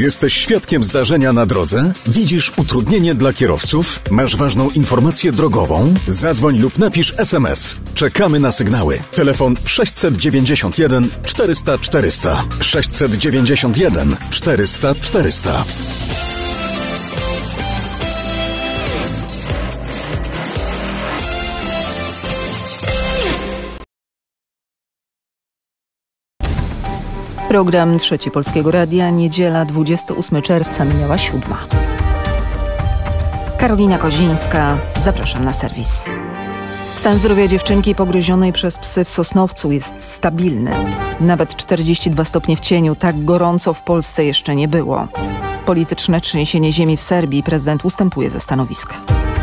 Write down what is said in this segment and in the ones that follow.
Jesteś świadkiem zdarzenia na drodze? Widzisz utrudnienie dla kierowców? Masz ważną informację drogową? Zadzwoń lub napisz SMS. Czekamy na sygnały. Telefon 691 400 400. 691 400 400. Program Trzeci Polskiego Radia, niedziela 28 czerwca, minęła 7. Karolina Kozińska, zapraszam na serwis. Stan zdrowia dziewczynki pogryzionej przez psy w Sosnowcu jest stabilny. Nawet 42 stopnie w cieniu, tak gorąco w Polsce jeszcze nie było. Polityczne trzęsienie ziemi w Serbii, prezydent ustępuje ze stanowiska.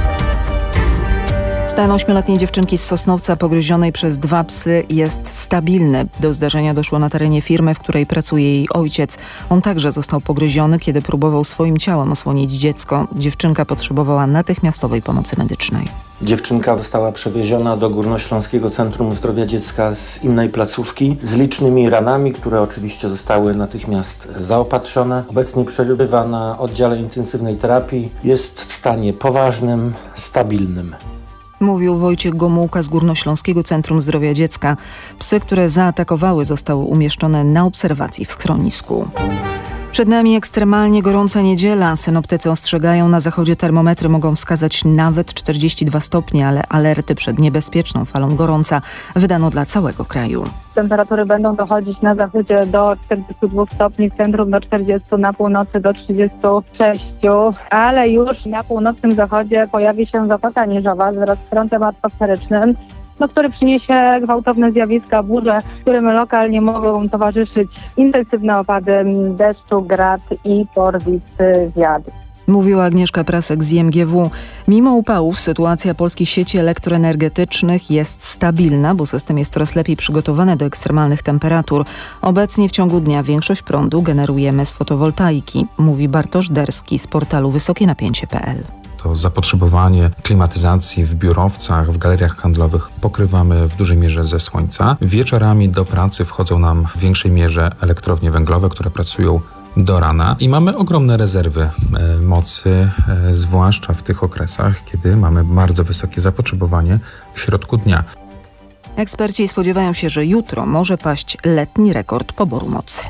Stan 8-letniej dziewczynki z Sosnowca pogryzionej przez 2 psy jest stabilny. Do zdarzenia doszło na terenie firmy, w której pracuje jej ojciec. On także został pogryziony, kiedy próbował swoim ciałem osłonić dziecko. Dziewczynka potrzebowała natychmiastowej pomocy medycznej. Dziewczynka została przewieziona do Górnośląskiego Centrum Zdrowia Dziecka z innej placówki z licznymi ranami, które oczywiście zostały natychmiast zaopatrzone. Obecnie przebywa na oddziale intensywnej terapii. Jest w stanie poważnym, stabilnym. Mówił Wojciech Gomułka z Górnośląskiego Centrum Zdrowia Dziecka. Psy, które zaatakowały, zostały umieszczone na obserwacji w schronisku. Przed nami ekstremalnie gorąca niedziela. Synoptycy ostrzegają, na zachodzie termometry mogą wskazać nawet 42 stopnie, ale alerty przed niebezpieczną falą gorąca wydano dla całego kraju. Temperatury będą dochodzić na zachodzie do 42 stopni, w centrum do 40, na północy do 36, ale już na północnym zachodzie pojawi się zatoka niżowa wraz z frontem atmosferycznym, który przyniesie gwałtowne zjawiska, burze, którym lokalnie mogą towarzyszyć intensywne opady deszczu, grad i porwisty wiatr. Mówiła Agnieszka Prasek z IMGW. Mimo upałów sytuacja polskich sieci elektroenergetycznych jest stabilna, bo system jest coraz lepiej przygotowany do ekstremalnych temperatur. Obecnie w ciągu dnia większość prądu generujemy z fotowoltaiki, mówi Bartosz Derski z portalu wysokienapięcie.pl. To zapotrzebowanie klimatyzacji w biurowcach, w galeriach handlowych pokrywamy w dużej mierze ze słońca. Wieczorami do pracy wchodzą nam w większej mierze elektrownie węglowe, które pracują do rana i mamy ogromne rezerwy mocy, zwłaszcza w tych okresach, kiedy mamy bardzo wysokie zapotrzebowanie w środku dnia. Eksperci spodziewają się, że jutro może paść letni rekord poboru mocy.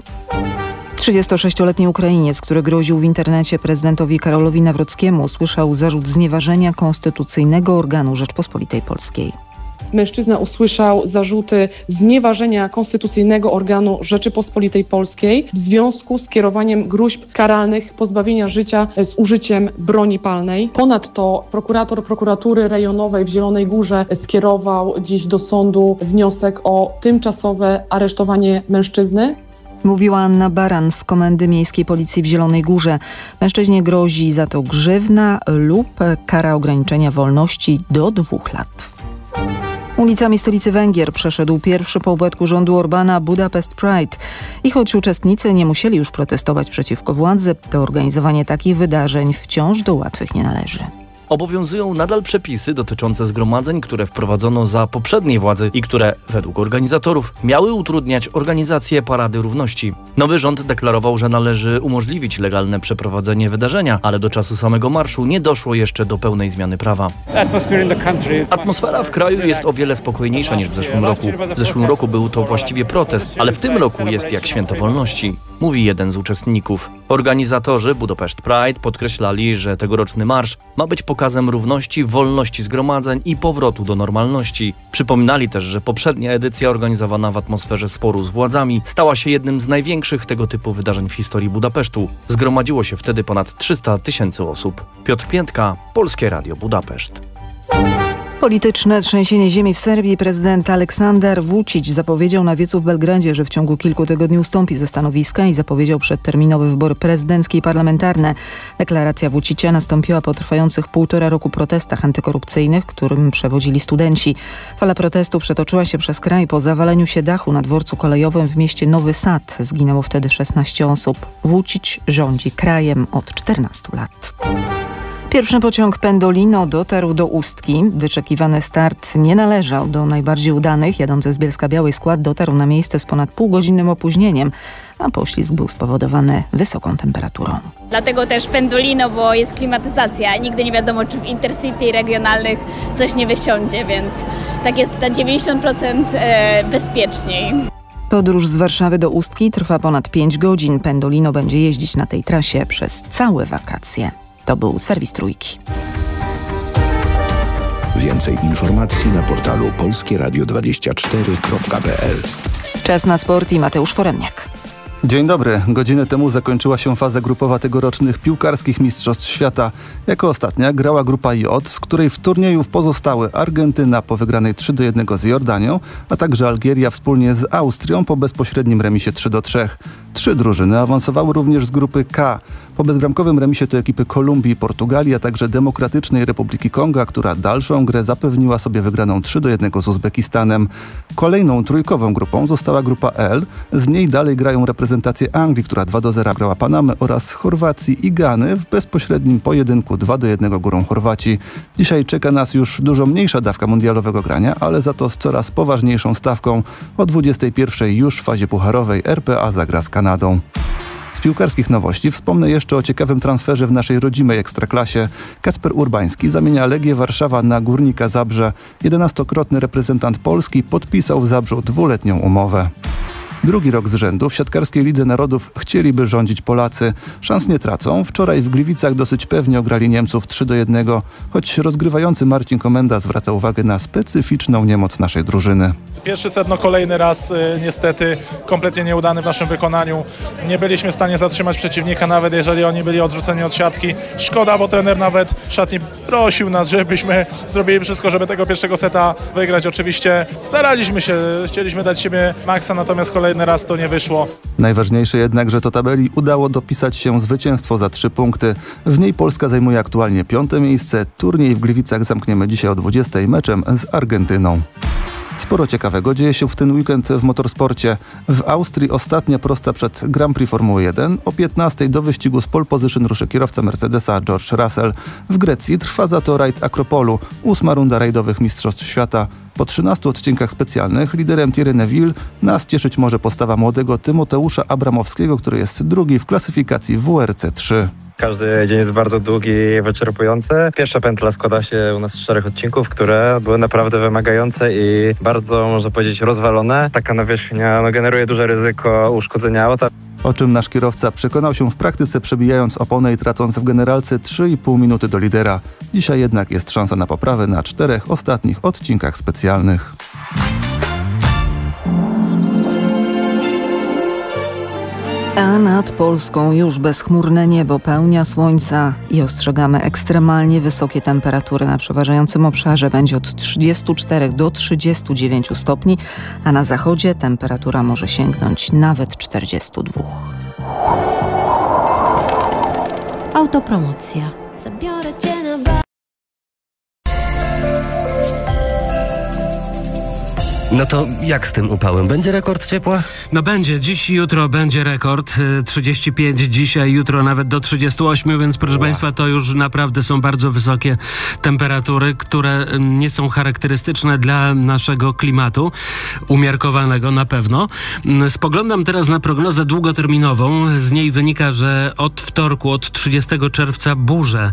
36-letni Ukrainiec, który groził w internecie prezydentowi Karolowi Nawrockiemu, usłyszał zarzut znieważenia konstytucyjnego organu Rzeczpospolitej Polskiej. Mężczyzna usłyszał zarzuty znieważenia konstytucyjnego organu Rzeczypospolitej Polskiej w związku z kierowaniem gróźb karalnych pozbawienia życia z użyciem broni palnej. Ponadto prokurator prokuratury rejonowej w Zielonej Górze skierował dziś do sądu wniosek o tymczasowe aresztowanie mężczyzny. Mówiła Anna Baran z Komendy Miejskiej Policji w Zielonej Górze. Mężczyźnie grozi za to grzywna lub kara ograniczenia wolności do 2 lat. Ulicami stolicy Węgier przeszedł pierwszy po upadku rządu Orbana Budapest Pride. I choć uczestnicy nie musieli już protestować przeciwko władzy, to organizowanie takich wydarzeń wciąż do łatwych nie należy. Obowiązują nadal przepisy dotyczące zgromadzeń, które wprowadzono za poprzedniej władzy i które, według organizatorów, miały utrudniać organizację Parady Równości. Nowy rząd deklarował, że należy umożliwić legalne przeprowadzenie wydarzenia, ale do czasu samego marszu nie doszło jeszcze do pełnej zmiany prawa. Atmosfera w kraju jest o wiele spokojniejsza niż w zeszłym roku. W zeszłym roku był to właściwie protest, ale w tym roku jest jak święto wolności, mówi jeden z uczestników. Organizatorzy Budapest Pride podkreślali, że tegoroczny marsz ma być pokazem równości, wolności zgromadzeń i powrotu do normalności. Przypominali też, że poprzednia edycja organizowana w atmosferze sporu z władzami stała się jednym z największych tego typu wydarzeń w historii Budapesztu. Zgromadziło się wtedy ponad 300 000 osób. Piotr Piętka, Polskie Radio Budapeszt. Polityczne trzęsienie ziemi w Serbii. Prezydent Aleksandar Vučić zapowiedział na wiecu w Belgradzie, że w ciągu kilku tygodni ustąpi ze stanowiska i zapowiedział przedterminowe wybory prezydenckie i parlamentarne. Deklaracja Vučića nastąpiła po trwających 1,5 roku protestach antykorupcyjnych, którym przewodzili studenci. Fala protestu przetoczyła się przez kraj po zawaleniu się dachu na dworcu kolejowym w mieście Nowy Sad. Zginęło wtedy 16 osób. Vučić rządzi krajem od 14 lat. Pierwszy pociąg Pendolino dotarł do Ustki. Wyczekiwany start nie należał do najbardziej udanych. Jadący z Bielska-Białej skład dotarł na miejsce z ponad półgodzinnym opóźnieniem, a poślizg był spowodowany wysoką temperaturą. Dlatego też Pendolino, bo jest klimatyzacja. Nigdy nie wiadomo, czy w Intercity regionalnych coś nie wysiądzie, więc tak jest na 90% bezpieczniej. Podróż z Warszawy do Ustki trwa ponad 5 godzin. Pendolino będzie jeździć na tej trasie przez całe wakacje. To był serwis Trójki. Więcej informacji na portalu polskieradio24.pl. Czas na sport i Mateusz Foremniak. Dzień dobry. Godzinę temu zakończyła się faza grupowa tegorocznych piłkarskich Mistrzostw Świata. Jako ostatnia grała grupa J, z której w turnieju pozostały Argentyna po wygranej 3-1 z Jordanią, a także Algieria wspólnie z Austrią po bezpośrednim remisie 3-3. 3 drużyny awansowały również z grupy K. Po bezbramkowym remisie to ekipy Kolumbii i Portugalii, a także Demokratycznej Republiki Konga, która dalszą grę zapewniła sobie wygraną 3-1 z Uzbekistanem. Kolejną trójkową grupą została grupa L. Z niej dalej grają reprezentacje Anglii, która 2-0 grała Panamę, oraz Chorwacji i Gany w bezpośrednim pojedynku 2-1 górą Chorwaci. Dzisiaj czeka nas już dużo mniejsza dawka mundialowego grania, ale za to z coraz poważniejszą stawką. O 21:00 już w fazie pucharowej RPA zagra z Kanadą. Z piłkarskich nowości wspomnę jeszcze o ciekawym transferze w naszej rodzimej Ekstraklasie. Kacper Urbański zamienia Legię Warszawa na Górnika Zabrze. 11-krotny reprezentant Polski podpisał w Zabrzu 2-letnią umowę. Drugi rok z rzędu w siatkarskiej Lidze Narodów chcieliby rządzić Polacy. Szans nie tracą. Wczoraj w Gliwicach dosyć pewnie ograli Niemców 3-1, choć rozgrywający Marcin Komenda zwraca uwagę na specyficzną niemoc naszej drużyny. Pierwszy set, kolejny raz niestety kompletnie nieudany w naszym wykonaniu. Nie byliśmy w stanie zatrzymać przeciwnika, nawet jeżeli oni byli odrzuceni od siatki. Szkoda, bo trener nawet w szatni prosił nas, żebyśmy zrobili wszystko, żeby tego pierwszego seta wygrać. Oczywiście staraliśmy się, chcieliśmy dać siebie maksa, natomiast kolejny raz to nie wyszło. Najważniejsze jednak, że to tabeli udało dopisać się zwycięstwo za 3 punkty. W niej Polska zajmuje aktualnie 5. miejsce. Turniej w Gliwicach zamkniemy dzisiaj o 20:00 meczem z Argentyną. Sporo ciekawego dzieje się w ten weekend w motorsporcie. W Austrii ostatnia prosta przed Grand Prix Formuły 1. O 15:00 do wyścigu z pole position ruszy kierowca Mercedesa George Russell. W Grecji trwa za to rajd Akropolu, 8. runda rajdowych Mistrzostw Świata. Po 13 odcinkach specjalnych liderem Thierry Neuville nas cieszyć może postawa młodego Tymoteusza Abramowskiego, który jest drugi w klasyfikacji WRC 3. Każdy dzień jest bardzo długi i wyczerpujący. Pierwsza pętla składa się u nas z 4 odcinków, które były naprawdę wymagające i bardzo, można powiedzieć, rozwalone. Taka nawierzchnia generuje duże ryzyko uszkodzenia auta. O czym nasz kierowca przekonał się w praktyce, przebijając oponę i tracąc w generalce 3,5 minuty do lidera. Dzisiaj jednak jest szansa na poprawę na 4 ostatnich odcinkach specjalnych. A nad Polską już bezchmurne niebo, pełnia słońca i ostrzegamy ekstremalnie wysokie temperatury. Na przeważającym obszarze będzie od 34 do 39 stopni, a na zachodzie temperatura może sięgnąć nawet 42. Autopromocja. Zabiorę cię na No to jak z tym upałem? Będzie rekord ciepła? No będzie. Dziś i jutro będzie rekord. 35 dzisiaj, jutro nawet do 38, więc proszę Państwa, to już naprawdę są bardzo wysokie temperatury, które nie są charakterystyczne dla naszego klimatu, umiarkowanego na pewno. Spoglądam teraz na prognozę długoterminową. Z niej wynika, że od wtorku, od 30 czerwca burze.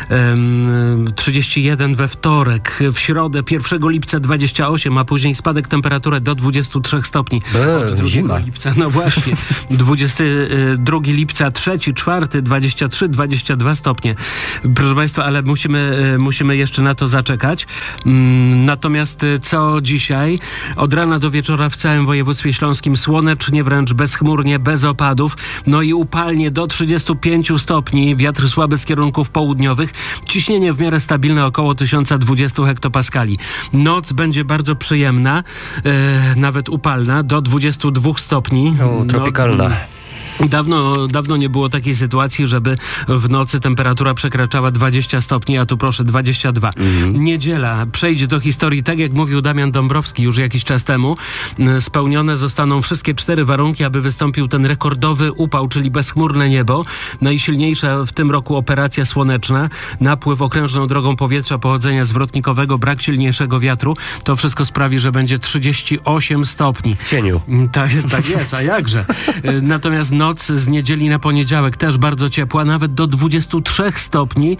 31 we wtorek, w środę 1 lipca 28, a później spadek temperatury do 23 stopni. Od 2 lipca, no właśnie, 22 lipca, 3, 4, 23, 22 stopnie. Proszę Państwa, ale musimy jeszcze na to zaczekać. Natomiast co dzisiaj? Od rana do wieczora w całym województwie śląskim słonecznie, wręcz bezchmurnie, bez opadów. No i upalnie do 35 stopni. Wiatr słaby z kierunków południowych. Ciśnienie w miarę stabilne, około 1020 hektopaskali. Noc będzie bardzo przyjemna, nawet upalna, do 22 stopni. Tropikalna. Dawno nie było takiej sytuacji, żeby w nocy temperatura przekraczała 20 stopni, a tu proszę 22. Niedziela przejdzie do historii, tak jak mówił Damian Dąbrowski już jakiś czas temu. Spełnione zostaną wszystkie 4 warunki, aby wystąpił ten rekordowy upał, czyli bezchmurne niebo. Najsilniejsza w tym roku operacja słoneczna, napływ okrężną drogą powietrza pochodzenia zwrotnikowego, brak silniejszego wiatru. To wszystko sprawi, że będzie 38 stopni. W cieniu. Tak jest, a jakże. Natomiast noc z niedzieli na poniedziałek też bardzo ciepła, nawet do 23 stopni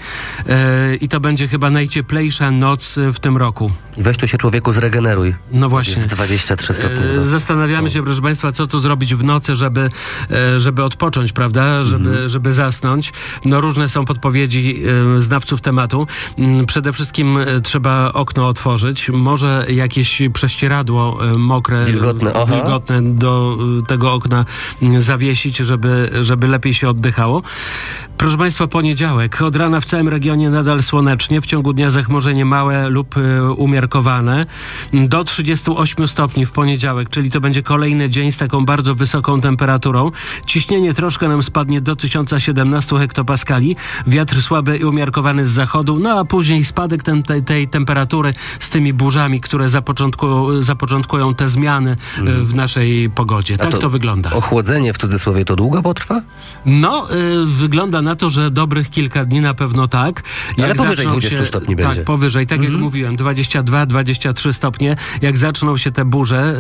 i to będzie chyba najcieplejsza noc w tym roku. I weź tu się człowieku zregeneruj. No właśnie. Jest 23 stopni. Zastanawiamy się, proszę Państwa, co tu zrobić w nocy, żeby odpocząć, prawda? Żeby zasnąć. No różne są podpowiedzi znawców tematu. Przede wszystkim trzeba okno otworzyć. Może jakieś prześcieradło mokre, wilgotne do tego okna zawiesić, żeby lepiej się oddychało. Proszę Państwa, poniedziałek. Od rana w całym regionie nadal słonecznie. W ciągu dnia zachmurzenie małe lub umiarkowane. Do 38 stopni w poniedziałek, czyli to będzie kolejny dzień z taką bardzo wysoką temperaturą. Ciśnienie troszkę nam spadnie do 1017 hektopaskali. Wiatr słaby i umiarkowany z zachodu. No a później spadek tej temperatury z tymi burzami, które zapoczątkują te zmiany w naszej pogodzie. Tak to wygląda. Ochłodzenie w cudzysłowie to długo potrwa? No, wygląda na to, że dobrych kilka dni na pewno tak. Ale powyżej 20 stopni będzie. Tak, powyżej. Tak jak mówiłem, 22-23 stopnie. Jak zaczną się te burze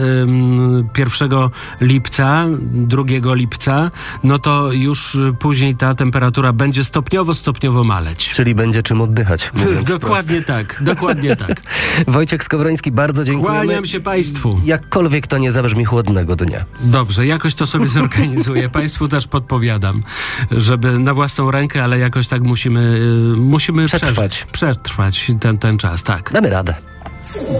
1 lipca, 2 lipca, no to już później ta temperatura będzie stopniowo maleć. Czyli będzie czym oddychać, mówiąc Dokładnie tak, dokładnie tak. Wojciech Skowroński, bardzo dziękujemy. Kłaniam się Państwu. Jakkolwiek to nie zabrzmi chłodnego dnia. Dobrze, jakoś to sobie zorganizuję. Państwu też podpowiadam, żeby na własną rękę, ale jakoś tak musimy przetrwać ten czas, tak. Damy radę.